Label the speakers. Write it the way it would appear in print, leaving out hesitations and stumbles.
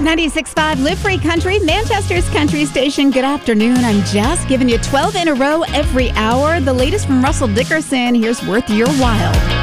Speaker 1: 96.5 Live Free Country, Manchester's country station. Good afternoon. I'm Jess, giving you 12 in a row every hour. The latest from Russell Dickerson. Here's Worth Your While.